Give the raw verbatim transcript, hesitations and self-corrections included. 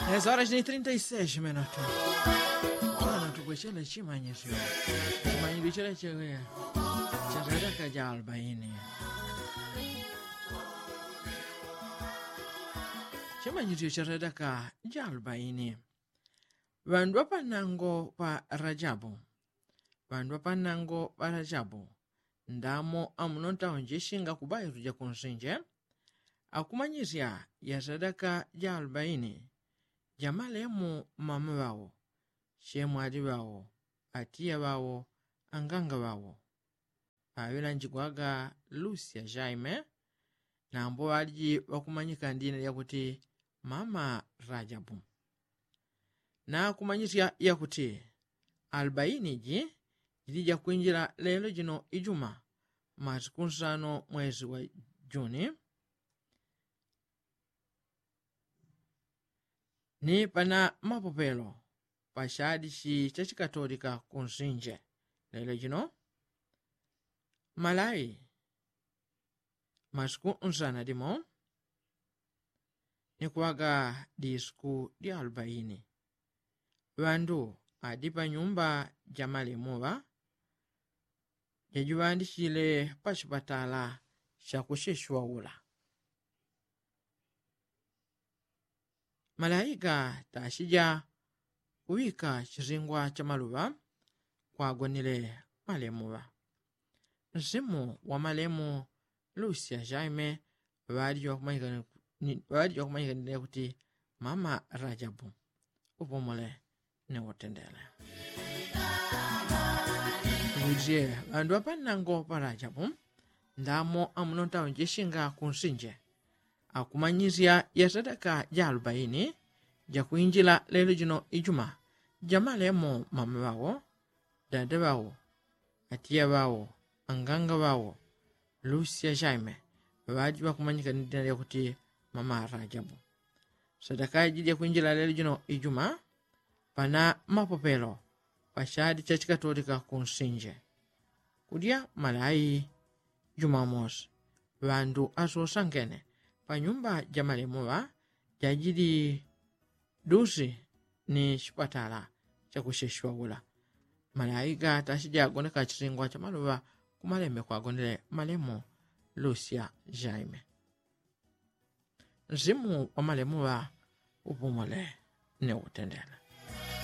dez horas e trinta e seis minutos. Bwana tukwechele chimanyisho. Chimanyiro chele chewe. Chazada kaja arobaini. Chimanyiro chazada ka ja arobaini. Vandu vapanango pa Rajabu. Vandu vapanango pa Rajabu. Ndamo amunonta onjeshinga kubayo tuja kunsinje. Akumanyizya ya sadaka ja arobaini. Jamalemu mama wawo, shemwadi wawo, atia wawo, anganga wawo. Awela njigwaga Lucia Jaime, na ambo waliji wakumanyika ndina yakuti mama Rajabu. Na kumanyisya yakuti arobaini ji, jilija kuinjila lelo jino Ijuma, masiku mwezi wa Juni. Ni pana mapopelo pashadishi chachikatolika kunsinje lelo jino malai masiku nsana dimo ni kuwaga disku di arobaini. Wandu adipa nyumba jamali muwa jajuwandishile pachipatala shakushishwa ula. Malaika tashija kuwika chiringwa cha maluva kwa gonile malemuwa. Nsimu wa malemu Lucia Jaime wadi wa kumanyika nile kuti mama Rajabu. Upomole ne wotendele. Ujiye, wandu wapanango pa Rajabu. Ndamo amunonta onjeshinga kunsinje. Akumanyizya ya sadaka ja arobaini ja kuinjila lelo jino Ijuma. Jamalemu mama wawo, dada wawo, atia wawo, anganga wawo, Lucia Jaime wadi wakumanyika ndina ya kuti mama Rajabu. Sadaka jili ya kuinjila lelo jino Ijuma pana mapopelo pashadi chachikatolika kunsinje. Kudia malai Jumamos wandu aso sangene pa nyumba jamalemuwa jajili dusi ni chipatala cha kusheshwa ula. Malaika tashija agoneka chiringwa cha maluwa kumaleme kwa agonele malemu Lucia Jaime. Nzimu wa malemuwa upumole ne utendele.